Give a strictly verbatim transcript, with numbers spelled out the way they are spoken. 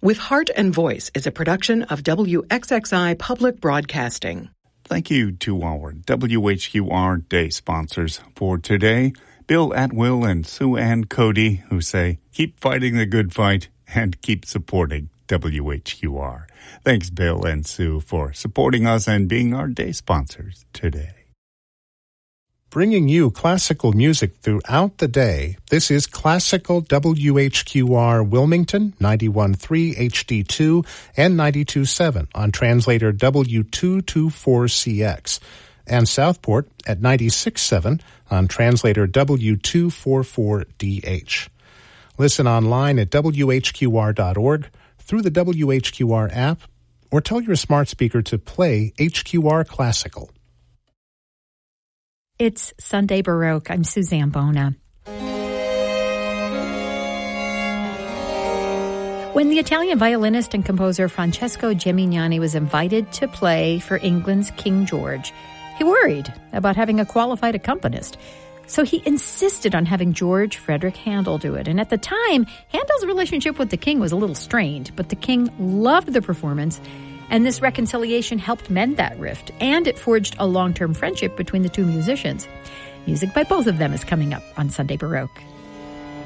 With Heart and Voice is a production of W X X I Public Broadcasting. Thank you to our W H Q R Day sponsors for today, Bill Atwill and Sue Ann Cody, who say, keep fighting the good fight and keep supporting W H Q R. Thanks, Bill and Sue, for supporting us and being our day sponsors today. Bringing you classical music throughout the day, this is Classical W H Q R Wilmington, ninety-one point three H D two and ninety-two point seven on translator W two twenty-four C X, and Southport at ninety-six point seven on translator W two forty-four D H. Listen online at W H Q R dot org, through the W H Q R app, or tell your smart speaker to play H Q R Classical. It's Sunday Baroque. I'm Suzanne Bona. When the Italian violinist and composer Francesco Gemignani was invited to play for England's King George, he worried about having a qualified accompanist. So he insisted on having George Frederick Handel do it. And at the time, Handel's relationship with the king was a little strained, but the king loved the performance, and this reconciliation helped mend that rift, and it forged a long-term friendship between the two musicians. Music by both of them is coming up on Sunday Baroque.